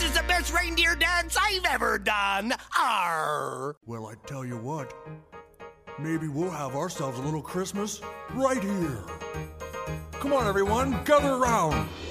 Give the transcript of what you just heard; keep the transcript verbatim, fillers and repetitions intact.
is the best reindeer dance I've ever done. Arr! Well, I tell you what, maybe we'll have ourselves a little Christmas right here. Come on, everyone, gather around.